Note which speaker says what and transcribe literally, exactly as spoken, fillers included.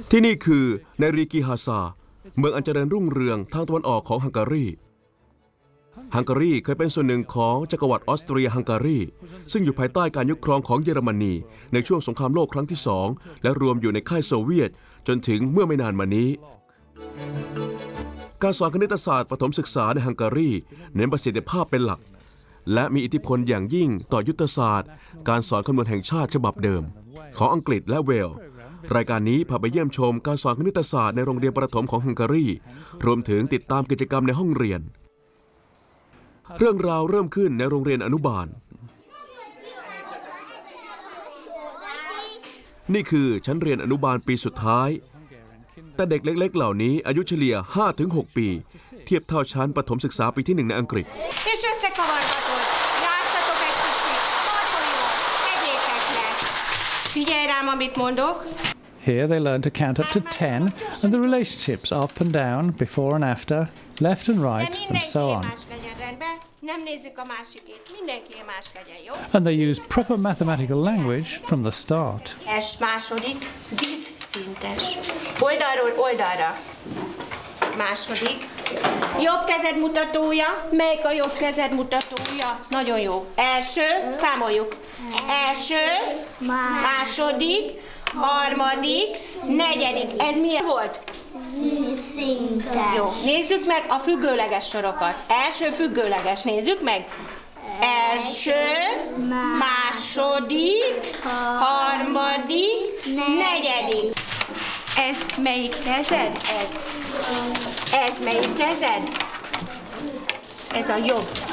Speaker 1: ที่นี่คือเนริกิฮาซาเมืองอันเจริญรุ่งเรืองทางตะวันออกของฮังการีฮังการีเคยเป็นส่วนหนึ่งของจักรวรรดิออสเตรียฮังการีซึ่งอยู่ภายใต้การยึดครองของเยอรมนีในช่วงสงครามโลกครั้งที่สองและรวมอยู่ในค่ายโซเวียตจนถึงเมื่อไม่นานมานี้การสอนคณิตศาสตร์ประถมศึกษาในฮังการีเน้นประสิทธิภาพเป็นหลักและมีอิทธิพลอย่างยิ่งต่อยุทธศาสตร์การสอนคำนวณแห่งชาติฉบับเดิมของอังกฤษและเวลส์รายการนี้พาไปเยี่ยมชมการสอนคณิตศาสตร์ในโรงเรียนประถมของฮังการีรวมถึงติดตามกิจกรรมในห้องเรียนเรื่องราวเริ่มขึ้นในโรงเรียนอนุบาลนี่คือชั้นเรียนอนุบาลปีสุดท้ายแต่เด็กเล็กๆเหล่านี้อายุเฉลี่ย ห้าถึงหก ปีเทียบเท่าชั้นประถมศึกษาปีที่หนึ่งในอังกฤษ
Speaker 2: Here they learn to count up to ten and the relationships up and down, before and after, left and right, and so on. And they use proper mathematical language from the start.
Speaker 3: Második. Jobb kezed mutatója. Melyik a jobb kezed mutatója? Nagyon jó. Első, számoljuk. Első, második, harmadik, negyedik. Ez milyen volt?
Speaker 4: Vízszintes.
Speaker 3: Jó, nézzük meg a függőleges sorokat. Első függőleges, nézzük meg. Első, második, harmadik, negyedik. Ez melyik kezed? Ez. Ez melyik kezed? Ez a jobb.